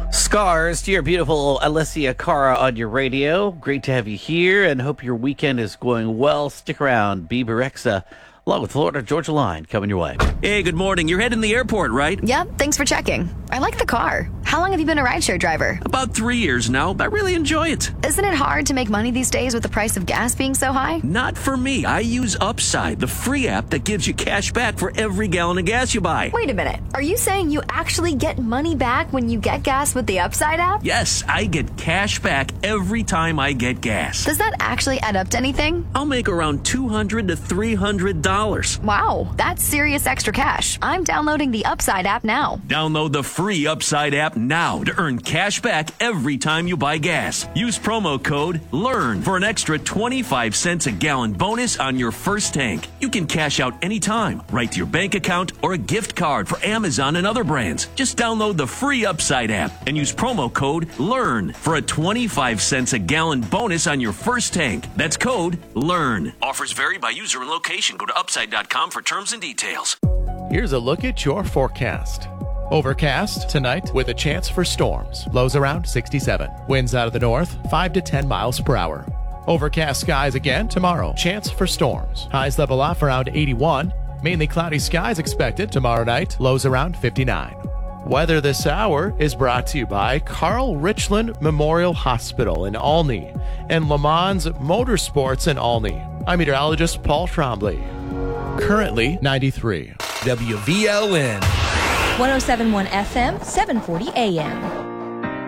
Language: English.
Scars to your beautiful Alessia Cara on your radio. Great to have you here and hope your weekend is going well. Stick around. Bieber Rexa, along with Florida Georgia Line, coming your way. Hey, good morning. You're heading to the airport, right? Yep, thanks for checking. I like the car. How long have you been a rideshare driver? About 3 years now. I really enjoy it. Isn't it hard to make money these days with the price of gas being so high? Not for me. I use Upside, the free app that gives you cash back for every gallon of gas you buy. Wait a minute. Are you saying you actually get money back when you get gas with the Upside app? Yes, I get cash back every time I get gas. Does that actually add up to anything? I'll make around $200 to $300. Wow, that's serious extra cash. I'm downloading the Upside app now. Download the free Upside app now to earn cash back every time you buy gas. Use promo code LEARN for an extra 25 cents a gallon bonus on your first tank. You can cash out anytime, right to your bank account or a gift card for Amazon and other brands. Just download the free Upside app and use promo code LEARN for a 25 cents a gallon bonus on your first tank. That's code LEARN. Offers vary by user and location. Go to upside.com for terms and details. Here's a look at your forecast. Overcast tonight with a chance for storms. Lows around 67. Winds out of the north 5 to 10 miles per hour. Overcast skies again tomorrow. Chance for storms. Highs level off around 81. Mainly cloudy skies expected tomorrow night. Lows around 59. Weather this hour is brought to you by Carl Richland Memorial Hospital in Olney and Le Mans Motorsports in Olney. I'm meteorologist Paul Trombley. Currently 93. WVLN 1071 FM, 740 AM.